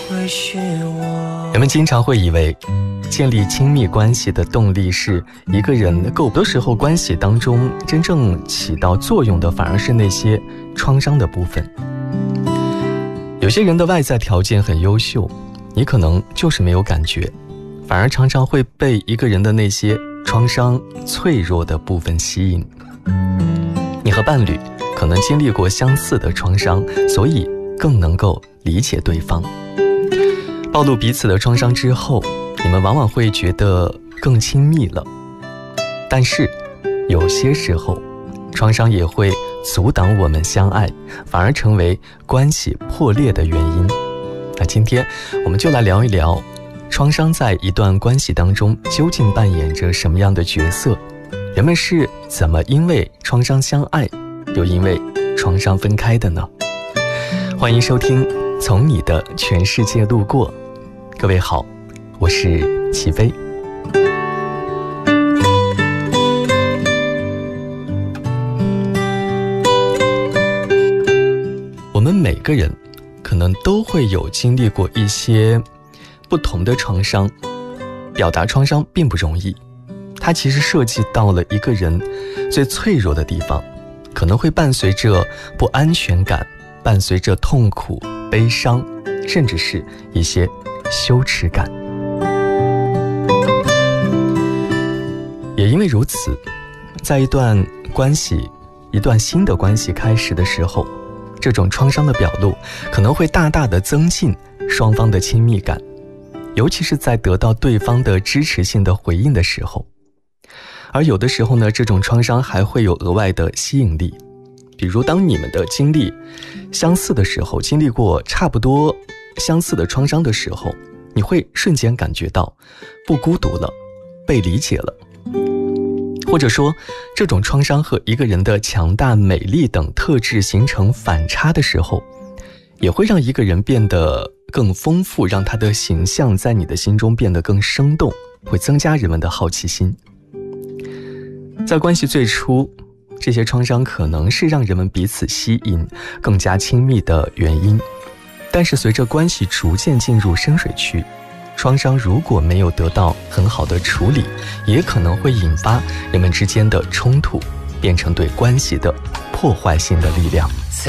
人们经常会以为建立亲密关系的动力是一个人够的时候，关系当中真正起到作用的反而是那些创伤的部分。有些人的外在条件很优秀，你可能就是没有感觉，反而常常会被一个人的那些创伤脆弱的部分吸引。你和伴侣可能经历过相似的创伤，所以更能够理解对方。暴露彼此的创伤之后，你们往往会觉得更亲密了。但是有些时候，创伤也会阻挡我们相爱，反而成为关系破裂的原因。那今天我们就来聊一聊，创伤在一段关系当中究竟扮演着什么样的角色？人们是怎么因为创伤相爱，又因为创伤分开的呢？欢迎收听《从你的全世界路过》。各位好，我是齐飞。我们每个人可能都会有经历过一些不同的创伤，表达创伤并不容易，它其实涉及到了一个人最脆弱的地方，可能会伴随着不安全感，伴随着痛苦、悲伤，甚至是一些羞耻感。也因为如此，在一段新的关系开始的时候，这种创伤的表露可能会大大的增进双方的亲密感，尤其是在得到对方的支持性的回应的时候。而有的时候呢，这种创伤还会有额外的吸引力，比如当你们的经历相似的时候，经历过差不多相似的创伤的时候，你会瞬间感觉到不孤独了，被理解了。或者说，这种创伤和一个人的强大、美丽等特质形成反差的时候，也会让一个人变得更丰富，让他的形象在你的心中变得更生动，会增加人们的好奇心。在关系最初，这些创伤可能是让人们彼此吸引、更加亲密的原因。但是随着关系逐渐进入深水区，创伤如果没有得到很好的处理，也可能会引发人们之间的冲突，变成对关系的破坏性的力量。 此